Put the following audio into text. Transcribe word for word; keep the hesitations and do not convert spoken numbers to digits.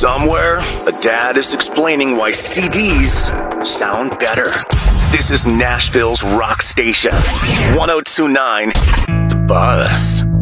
Somewhere, a dad is explaining why C Ds sound better. This is Nashville's rock station, one oh two point nine The Buzz.